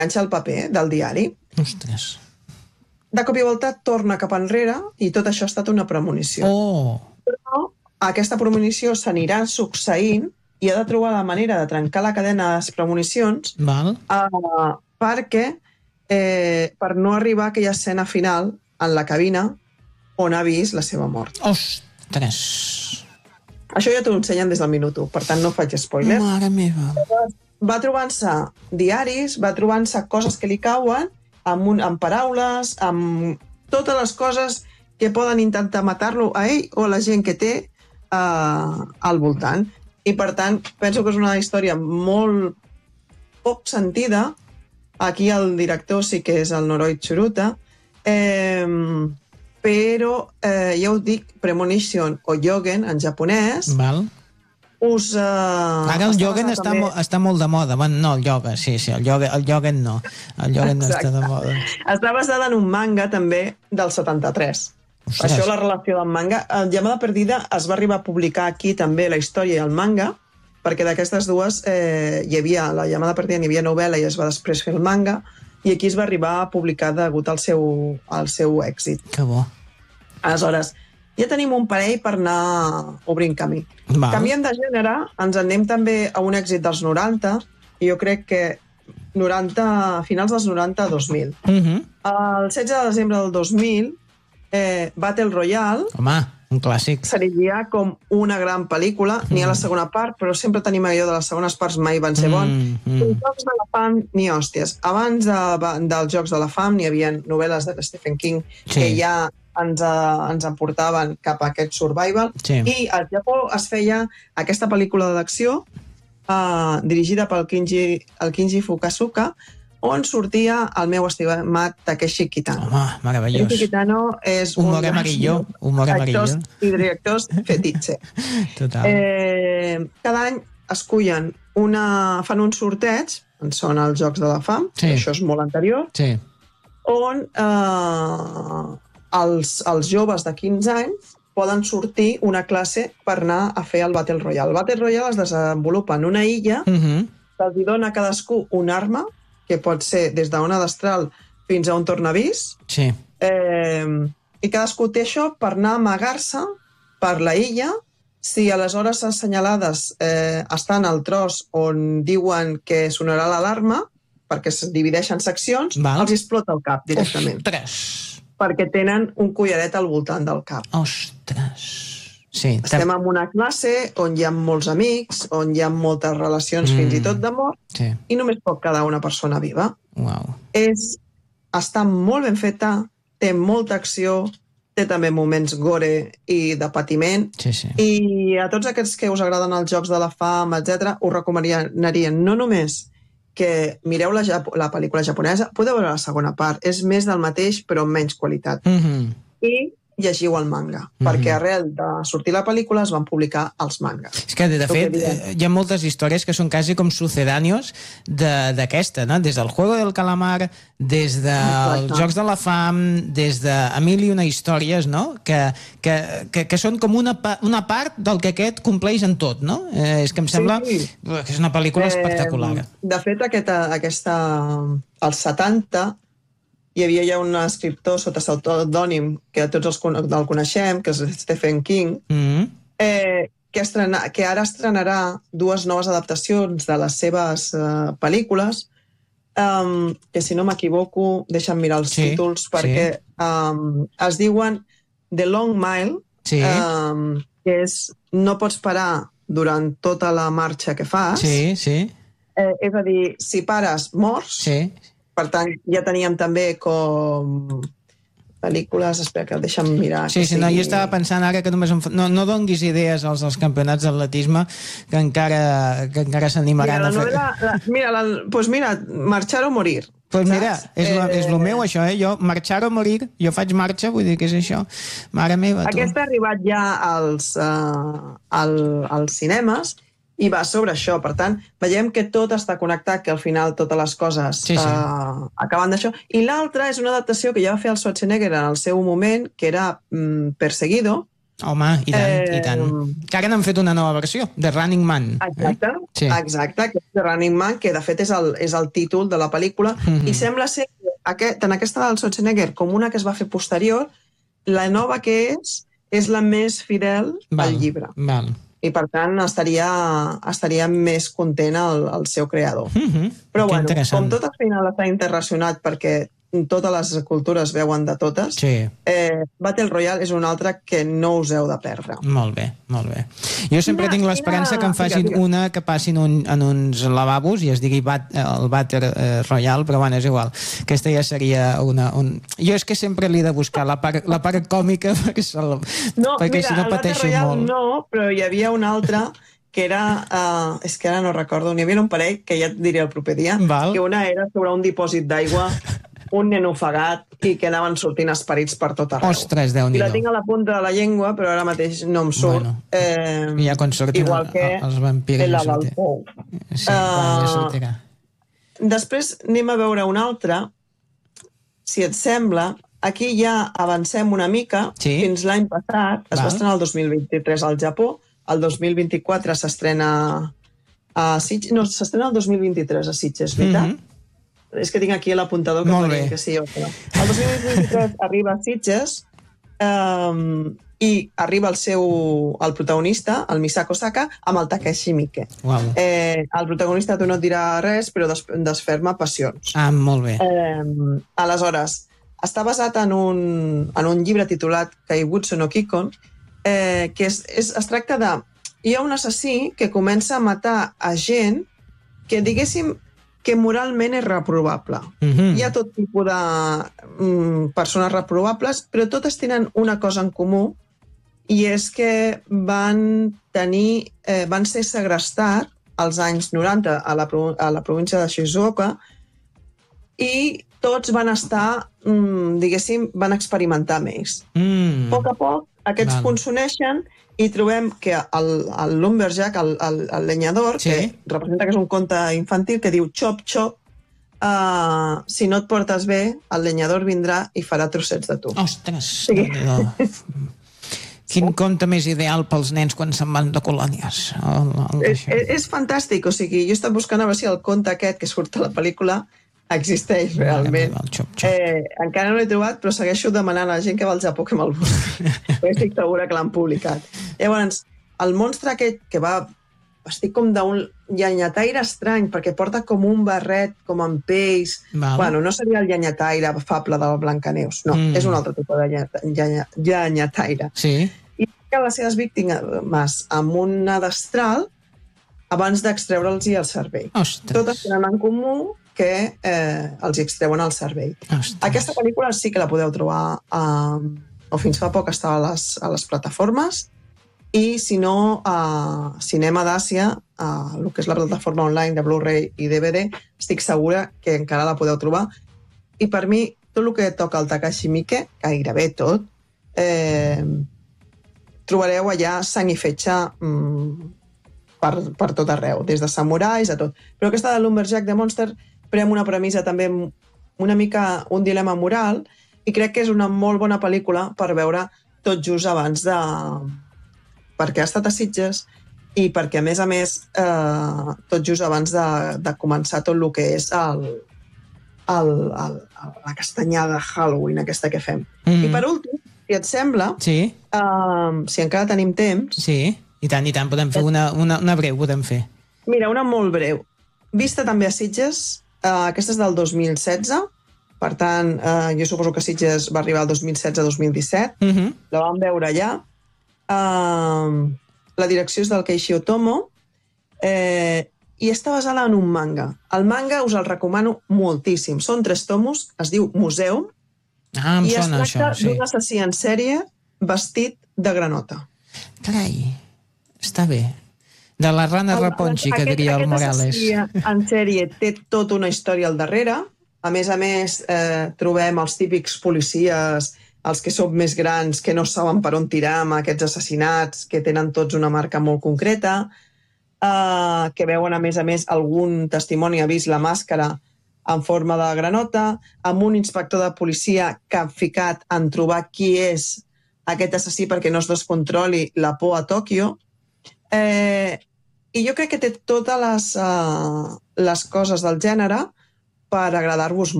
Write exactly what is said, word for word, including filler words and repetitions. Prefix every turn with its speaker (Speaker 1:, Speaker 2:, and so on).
Speaker 1: enganxa el paper del diari.
Speaker 2: Ostres.
Speaker 1: De cop i volta torna cap enrere i tot això ha estat una premonició.
Speaker 2: Oh!
Speaker 1: Però aquesta premonició s'anirà succeint i ha de trobar la manera de trencar la cadena de les premonicions
Speaker 2: Val.
Speaker 1: uh, perquè eh, per no arribar a aquella escena final en la cabina on ha vist la seva mort.
Speaker 2: Ostres!
Speaker 1: Això ja t'ho ensenyen des del minut u, per tant no faig spoiler.
Speaker 2: Mare meva!
Speaker 1: Va trobant-se diaris, va trobant-se coses que li cauen, amb, un, amb paraules, amb totes les coses que poden intentar matar-lo a ell o a la gent que té uh, al voltant. I, per tant, penso que és una història molt poc sentida. Aquí el director sí que és el Noroi Tsuruta, eh, però, eh, ja us dic, Premonition o Yogen, en japonès,
Speaker 2: Val.
Speaker 1: us... Uh,
Speaker 2: Ara el Yogen està,
Speaker 1: també...
Speaker 2: mo està molt de moda. Bueno, no, el yoga, sí, sí, el Yogen, el Yogen no. El Yogen no està de moda.
Speaker 1: Està basada en un manga, també, del setanta-tres.
Speaker 2: Ostres.
Speaker 1: Per això la relació del manga. El Llamada Perdida es va arribar a publicar aquí també la història i el manga, perquè d'aquestes dues eh, hi havia, la Llamada Perdida n'hi havia novel·la i es va després fer el manga, i aquí es va arribar a publicar degut al seu, al seu èxit.
Speaker 2: Que bo.
Speaker 1: Aleshores, ja tenim un parell per anar obrint camí.
Speaker 2: Val.
Speaker 1: Canviem de gènere, ens anem també a un èxit dels noranta, i jo crec que noranta, finals dels noranta a dos mil.
Speaker 2: Uh -huh.
Speaker 1: El setze de desembre del dos mil, eh, Battle Royale,
Speaker 2: Home, un clàssic.
Speaker 1: seria com una gran pel·lícula. N'hi ha la segona part, però sempre tenim allò de les segones parts mai van ser bons.
Speaker 2: Mm, mm.
Speaker 1: Els Jocs de la Fam, ni hòsties. Abans de, dels Jocs de la Fam n'hi havia novel·les de Stephen King
Speaker 2: Sí.
Speaker 1: que ja ens, uh, ens emportaven cap a aquest survival.
Speaker 2: Sí.
Speaker 1: I al Japó es feia aquesta pel·lícula d'acció uh, dirigida pel Kinji, el Kinji Fukazuka, on sortia el meu estimat Takeshi Kitano.
Speaker 2: Home, meravellós.
Speaker 1: Takeshi Kitano és
Speaker 2: Humor
Speaker 1: un dels
Speaker 2: amarillo, humor amarillo.
Speaker 1: actors i directors fetitxe.
Speaker 2: Total.
Speaker 1: Eh, cada any escullen una, fan un sorteig, en són els Jocs de la Fam,
Speaker 2: Sí.
Speaker 1: això és molt anterior,
Speaker 2: Sí.
Speaker 1: on eh, els, els joves de quinze anys poden sortir una classe per anar a fer el Battle Royale. El Battle Royale es desenvolupa en una illa,
Speaker 2: Uh -huh.
Speaker 1: se'ls dona a cadascú una arma, que pot ser des d'una destral fins a un tornavís,
Speaker 2: Sí.
Speaker 1: eh, i cadascú té això per anar a amagar-se per la illa. Si a les hores assenyalades eh, estan al tros on diuen que sonarà l'alarma, perquè es divideixen seccions,
Speaker 2: Val.
Speaker 1: els explota el cap directament,
Speaker 2: Ostres!
Speaker 1: perquè tenen un collaret al voltant del cap.
Speaker 2: Ostres! Sí.
Speaker 1: Estem en una classe on hi ha molts amics, on hi ha moltes relacions
Speaker 2: Mm.
Speaker 1: fins i tot d'amor,
Speaker 2: Sí.
Speaker 1: i només pot quedar una persona viva.
Speaker 2: Uau.
Speaker 1: És, està molt ben feta, té molta acció, té també moments gore i de patiment,
Speaker 2: Sí, sí.
Speaker 1: i a tots aquests que us agraden els Jocs de la Fam, etcètera, us recomanaria no només que mireu la, Jap la pel·lícula japonesa, podeu veure la segona part, és més del mateix però amb menys qualitat.
Speaker 2: Uh -huh.
Speaker 1: I llegiu el manga,
Speaker 2: Mhm.
Speaker 1: perquè arrel de sortir la pel·lícula es van publicar els mangas.
Speaker 2: És que, de, de
Speaker 1: El que
Speaker 2: fet,
Speaker 1: diem.
Speaker 2: eh, hi ha moltes històries que són quasi com sucedáneos d'aquesta, no? Des del Juego del Calamar, des dels
Speaker 1: Exacte.
Speaker 2: Jocs de la Fam, des de mil i una històries, no? Que, que, que, que són com una, pa una part del que aquest compleix en tot, no? Eh, és que em sembla
Speaker 1: Sí.
Speaker 2: que és una pel·lícula espectacular.
Speaker 1: Eh, de fet, aquesta, aquesta, als setanta hi havia ja un escriptor sota pseudònim que tots els, el coneixem, que és Stephen King,
Speaker 2: Mm -hmm.
Speaker 1: eh, que, estrena, que ara estrenarà dues noves adaptacions de les seves eh, pel·lícules, um, que si no m'equivoco, deixa'm mirar els
Speaker 2: Sí,
Speaker 1: títols, perquè
Speaker 2: sí.
Speaker 1: um, es diuen The Long Mile,
Speaker 2: Sí.
Speaker 1: um, que és no pots parar durant tota la marxa que fas.
Speaker 2: Sí, sí,
Speaker 1: Eh, és a dir, si pares, mors.
Speaker 2: sí.
Speaker 1: Per tant, ja teníem també com pel·lícules... Espera, que deixa'm mirar.
Speaker 2: Sí,
Speaker 1: que
Speaker 2: sí, no,
Speaker 1: sigui...
Speaker 2: jo estava pensant ara que només em fa... no, no donguis idees als, als campionats d'atletisme que encara, que encara
Speaker 1: Mira,
Speaker 2: s'animaran
Speaker 1: la
Speaker 2: a fer...
Speaker 1: novel·la... La, mira, la, pues mira, marxar o morir.
Speaker 2: Pues mira,
Speaker 1: saps?
Speaker 2: és, lo, és lo
Speaker 1: Eh,
Speaker 2: meu això, eh? Jo, marxar o morir, jo faig marxa, vull dir que és això. Mare meva, tu.
Speaker 1: Aquesta ha arribat ja als, uh, al, als cinemes i va sobre això. Per tant, veiem que tot està connectat, que al final totes les coses
Speaker 2: Sí, sí.
Speaker 1: Uh, acaben d'això. I l'altra és una adaptació que ja va fer el Schwarzenegger en el seu moment, que era mm, Perseguido,
Speaker 2: Home, i tant, eh... i tant. Que ara n'han fet una nova versió, de Running Man.
Speaker 1: Exacte, eh? sí. exacte, que és The Running Man, que de fet és el, és el títol de la pel·lícula, mm-hmm. i sembla ser que aquest, tant aquesta del Schwarzenegger com una que es va fer posterior, la nova que és, és la més fidel val, al llibre.
Speaker 2: Val.
Speaker 1: I per tant estaria, estaria més content el, el seu creador. Mm-hmm. Però
Speaker 2: que
Speaker 1: bueno, com tot al final està interrelacionat perquè totes les cultures veuen de totes,
Speaker 2: sí.
Speaker 1: eh, Battle Royale és un altre que no us heu de perdre.
Speaker 2: Molt bé, molt bé. Jo sempre quina, tinc l'esperança quina... que en facin digue, digue. una que passin un, en uns lavabos i es digui bat, el Battle eh, Royale, però bueno, és igual. Aquesta ja seria una... Un... Jo és que sempre li he de buscar la part, la part còmica perquè, el...
Speaker 1: no,
Speaker 2: perquè
Speaker 1: mira,
Speaker 2: si no pateixo molt.
Speaker 1: No, però hi havia un altre que era... Uh, és que ara no recordo, n'hi havia un parell que ja et diré el proper dia, Val. que una era sobre un dipòsit d'aigua un nen ofegat i que anaven sortint esperits per tot arreu.
Speaker 2: Ostres, Déu-n'hi-do.
Speaker 1: I la tinc a la punta de la llengua, però ara mateix no em surt. Bueno,
Speaker 2: eh, ja quan sortin
Speaker 1: igual que
Speaker 2: els vampires
Speaker 1: la del pou.
Speaker 2: Sí, uh, ja sortirà.
Speaker 1: Després anem a veure una altra. Si et sembla, aquí ja avancem una mica.
Speaker 2: Sí?
Speaker 1: Fins l'any passat. Es Val. va estrenar el dos mil vint-i-tres al Japó. El dos mil vint-i-quatre s'estrena a Sitges. No, s'estrena el dos mil vint-i-tres a Sitges, veritat? Mm-hmm. És que tinc aquí l'apuntador que faria que sí o que no. El dos mil vint-i-tres arriba a Sitges um, i arriba el seu el protagonista, el Misako Saka, amb el Takeshi Miike.
Speaker 2: Wow.
Speaker 1: Eh, el protagonista tu no et dirà res, però des, desferma passions.
Speaker 2: Ah, molt bé.
Speaker 1: Eh, aleshores, està basat en un, en un llibre titulat Kaibutsu no Kikon, eh, que és, és, es tracta de... Hi ha un assassí que comença a matar a gent que, diguéssim, que moralment és reprovable.
Speaker 2: Mm-hmm.
Speaker 1: Hi ha tot tipus de mm, persones reprovables, però totes tenen una cosa en comú, i és que van tenir, eh, van ser segrestats als anys noranta a la, a la província de Shizuoka, i tots van estar, mm, diguéssim, van experimentar més.
Speaker 2: Mm.
Speaker 1: A poc a poc, aquests Val. punts s'uneixen i trobem que el, el Lumberjack, el, el, el lenyador, sí. que representa que és un conte infantil, que diu xop, xop, uh, si no et portes bé, el lenyador vindrà i farà trossets de tu.
Speaker 2: Ostres, sí. Quin conte més ideal pels nens quan se'n van de colònies. El, el
Speaker 1: és, és, és fantàstic, o sigui, jo he estat buscant a veure si el conte aquest que surt a la pel·lícula existeix realment.
Speaker 2: Xop, xop.
Speaker 1: Eh, encara no l'he trobat, però segueixo demanant a la gent que va al Japó que me'l busqui. Estic segura que l'han publicat. Llavors, el monstre aquest que va vestit com d'un llenyataire estrany, perquè porta com un barret, com amb pells.
Speaker 2: Val.
Speaker 1: Bueno, no seria el llenyataire fable del Blancaneus, no, mm. és un altre tipus de llenyataire.
Speaker 2: Sí.
Speaker 1: I que les seves víctimes amb una destral abans d'extreure'ls el cervell.
Speaker 2: Ostres.
Speaker 1: Totes tenen en comú que eh, els extreuen el cervell.
Speaker 2: Ostres.
Speaker 1: Aquesta pel·lícula sí que la podeu trobar a, o fins fa poc estava a les, a les plataformes, i si no a Cinema d'Àsia, a el que és la plataforma online de Blu-ray i D V D, estic segura que encara la podeu trobar. I per mi, tot el que toca el Takashi Miike, gairebé tot, eh, trobareu allà sang i fetge mm, per, per tot arreu, des de samurais a tot. Però aquesta de Lumberjack de Monster pren una premissa també una mica un dilema moral, i crec que és una molt bona pel·lícula per veure tot just abans de... perquè ha estat a Sitges i perquè, a més a més, eh, tot just abans de, de començar tot el que és el, el, el, la castanyada de Halloween aquesta que fem. Mm-hmm. I per últim, si et sembla,
Speaker 2: sí.
Speaker 1: eh, si encara tenim temps...
Speaker 2: Sí, i tant, i tant, podem fer una, una, una breu, podem fer.
Speaker 1: Mira, una molt breu. Vista també a Sitges, Uh, aquesta és del dos mil setze, per tant, uh, jo suposo que Sitges va arribar al dos mil setze dos mil disset,
Speaker 2: mm-hmm.
Speaker 1: la vam veure allà. Uh, la direcció és del Keiichi Otomo, eh, i està basada en un manga. El manga us el recomano moltíssim. Són tres tomos, es diu Museum,
Speaker 2: ah, em
Speaker 1: i es
Speaker 2: sona
Speaker 1: tracta
Speaker 2: això, sí.
Speaker 1: d'un assassí en sèrie vestit de granota.
Speaker 2: Carai, està bé. De la rana Raponchi, que diria el Morales.
Speaker 1: Aquest assassí en sèrie té tota una història al darrere. A més a més, eh, trobem els típics policies, els que són més grans, que no saben per on tirar amb aquests assassinats, que tenen tots una marca molt concreta, eh, que veuen, a més a més, algun testimoni ha vist la màscara en forma de granota, amb un inspector de policia que ha ficat en trobar qui és aquest assassí perquè no es descontroli la por a Tòquio. Eh, I jo crec que té totes les, uh, les coses del gènere per agradar-vos